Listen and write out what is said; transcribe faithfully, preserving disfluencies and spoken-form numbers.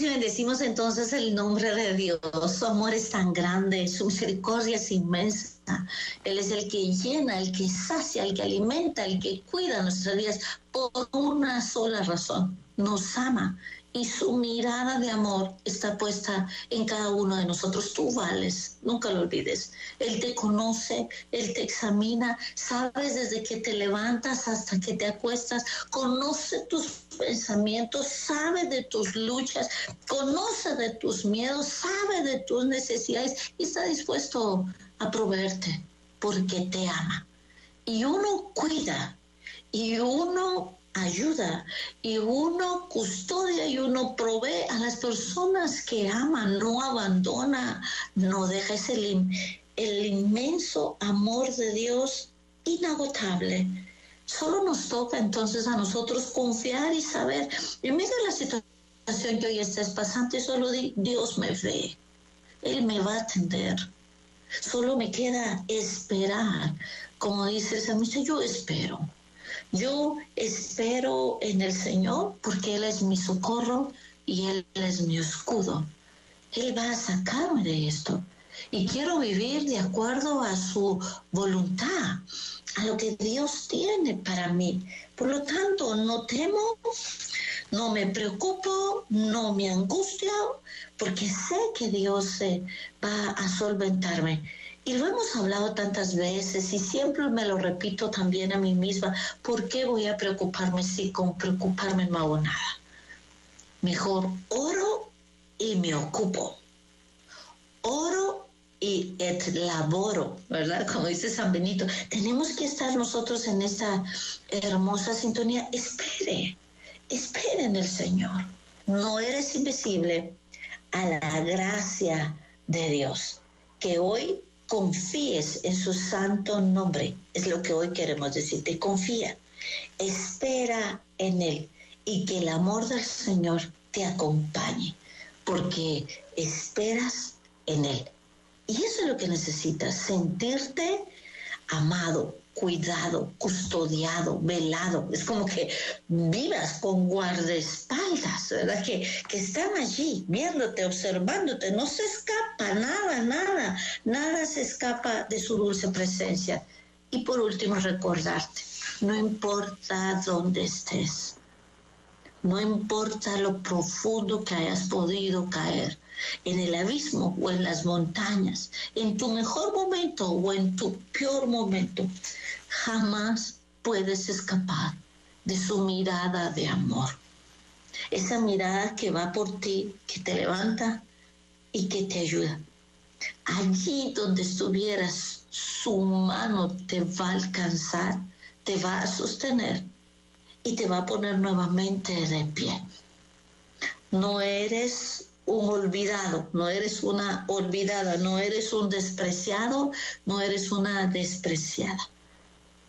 y bendecimos entonces el nombre de Dios. Su amor es tan grande, su misericordia es inmensa. Él es el que llena, el que sacia, el que alimenta, el que cuida nuestras vidas por una sola razón. Nos ama y su mirada de amor está puesta en cada uno de nosotros. Tú vales, nunca lo olvides. Él te conoce, Él te examina, sabes desde que te levantas hasta que te acuestas, conoce tus pensamientos, sabe de tus luchas, conoce de tus miedos, sabe de tus necesidades y está dispuesto a proveerte porque te ama. Y uno cuida y uno ayuda y uno custodia y uno provee a las personas que aman, no abandona, no deja. Es el, el inmenso amor de Dios inagotable. Solo nos toca entonces a nosotros confiar y saber, en medio de la situación que hoy estés pasando, solo di, Dios me ve, Él me va a atender. Solo me queda esperar, como dice el salmista, yo espero. Yo espero en el Señor porque Él es mi socorro y Él es mi escudo. Él va a sacarme de esto y quiero vivir de acuerdo a su voluntad, a lo que Dios tiene para mí. Por lo tanto, no temo, no me preocupo, no me angustio, porque sé que Dios eh, va a solventarme. Y lo hemos hablado tantas veces y siempre me lo repito también a mí misma. ¿Por qué voy a preocuparme si con preocuparme no hago nada? Mejor oro y me ocupo. Oro y et laboro, ¿verdad? Como dice San Benito. Tenemos que estar nosotros en esta hermosa sintonía. Espere, espere en el Señor. No eres invisible a la gracia de Dios. Que hoy confíes en su santo nombre, es lo que hoy queremos decirte. Confía, espera en Él y que el amor del Señor te acompañe, porque esperas en Él. Y eso es lo que necesitas, sentirte amado, cuidado, custodiado, velado. Es como que vivas con guardaespaldas, ¿verdad? Que, que están allí viéndote, observándote. No se escapa nada, nada, nada se escapa de su dulce presencia. Y por último, recordarte, no importa dónde estés, no importa lo profundo que hayas podido caer, en el abismo o en las montañas, en tu mejor momento o en tu peor momento, jamás puedes escapar de su mirada de amor. Esa mirada que va por ti, que te levanta y que te ayuda. Allí donde estuvieras, su mano te va a alcanzar, te va a sostener y te va a poner nuevamente de pie. No eres un olvidado, no eres una olvidada, no eres un despreciado, no eres una despreciada.